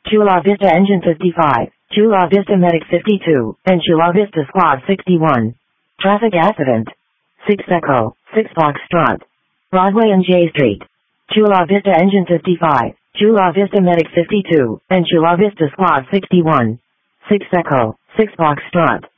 Chula Vista Engine 55, Chula Vista Medic 52, and Chula Vista Squad 61. Traffic accident. 6 Echo, 6 Foxtrot. Broadway and J Street. Chula Vista Engine 55, Chula Vista Medic 52, and Chula Vista Squad 61. 6 Echo, 6 Foxtrot.